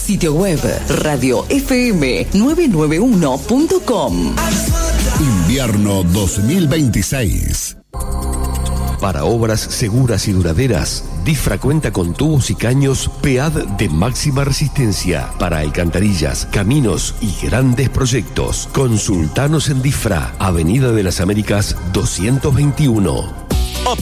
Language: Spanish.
Sitio web radiofm991.com. Invierno 2026. Para obras seguras y duraderas, DIFRA cuenta con tubos y caños PEAD de máxima resistencia para alcantarillas, caminos y grandes proyectos. Consultanos en DIFRA, Avenida de las Américas 221.